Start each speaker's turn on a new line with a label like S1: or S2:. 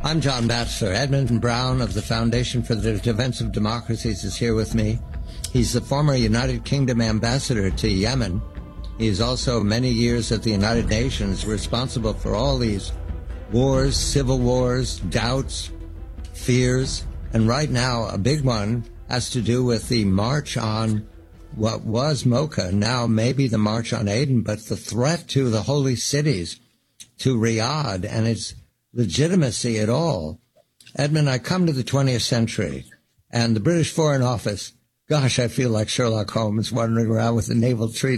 S1: I'm John Batchelor. Edmund Brown of the Foundation for the Defense of Democracies is here with me. He's the former United Kingdom ambassador to Yemen. He is also many years at the United Nations responsible for all these wars, civil wars, doubts, fears. And right now, a big one has to do with the march on what was Mocha, now maybe the March on Aden, but the threat to the holy cities, to Riyadh, and its legitimacy at all. Edmund, I come to the 20th century, and the British Foreign Office, gosh, I feel like Sherlock Holmes wandering around with a naval treaty.